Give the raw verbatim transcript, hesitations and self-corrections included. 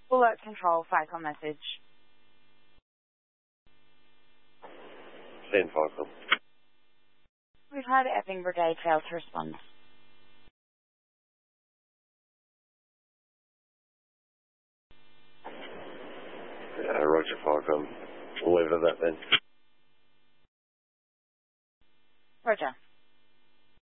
Alert Control, FICOM message. Send FICOM. We've had Epping Brigade fail to respond. Uh, Roger FICOM. We'll leave it at that then. Roger.